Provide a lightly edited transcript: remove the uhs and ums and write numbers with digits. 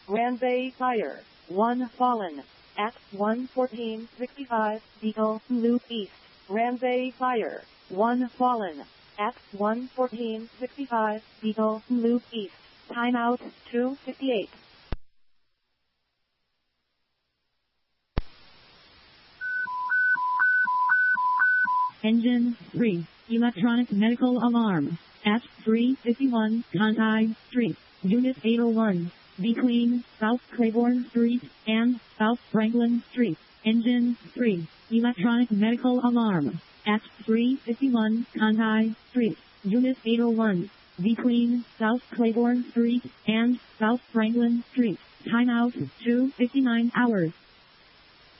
Ranbay Fire. 1 fallen. At 1:14:65 Beagle Loop East. Ranbay Fire. 1 fallen. At 1:14:65 Beagle Loop East. Timeout 2:58. Engine 3. Electronic medical alarm. At 351 Conti Street. Unit 801. Between South Claiborne Street and South Franklin Street. Engine 3. Electronic medical alarm. At 351 Conti Street. Unit 801. Between South Claiborne Street and South Franklin Street. Timeout 2:59 hours.